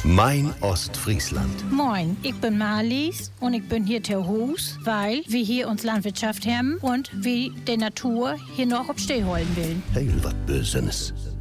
Mein Ostfriesland. Moin, ich bin Marlies und ich bin hier ter Hus, weil wir hier uns Landwirtschaft haben und wir die Natur hier noch auf Steh holen wollen. Heel wat Bösenes.